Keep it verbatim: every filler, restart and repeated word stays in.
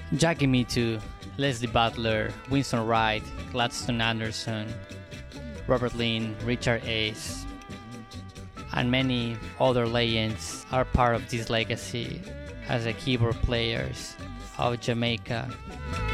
Jackie Mitu, Leslie Butler, Winston Wright, Gladstone Anderson, Robert Lynn, Richard Ace, and many other legends are part of this legacy as the keyboard players of Jamaica.